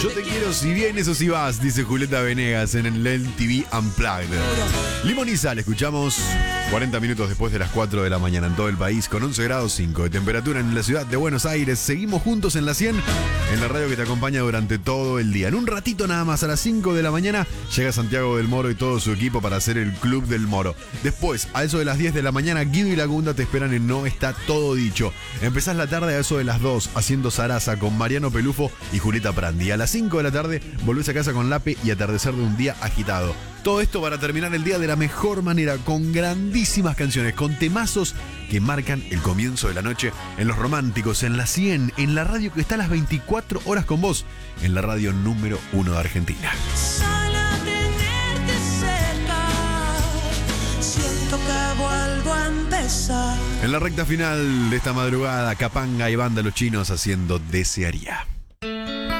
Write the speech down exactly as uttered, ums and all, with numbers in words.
Yo te quiero si vienes o si vas, dice Julieta Venegas en el M T V Unplugged. Limón y Sal, escuchamos cuarenta minutos después de las cuatro de la mañana en todo el país, con once grados cinco de temperatura en la ciudad de Buenos Aires. Seguimos juntos en la cien, en la radio que te acompaña durante todo el día. En un ratito nada más, a las cinco de la mañana, llega Santiago del Moro y todo su equipo para hacer el Club del Moro. Después, a eso de las diez de la mañana, Guido y Lagunda te esperan en No Está Todo Dicho. Empezás la tarde a eso de las dos, haciendo Sarasa con Mariano Pelufo y Julieta Prandi. A las cinco de la tarde, volvés a casa con Lape y atardecer de un día agitado. Todo esto para terminar el día de la mejor manera, con grandísimas canciones, con temazos que marcan el comienzo de la noche en Los Románticos, en la cien, en la radio que está a las veinticuatro horas con vos, en la radio número uno de Argentina. Solo tenerte cerca, siento que vuelvo a empezar. En la recta final de esta madrugada, Capanga y Banda Los Chinos haciendo Desearía.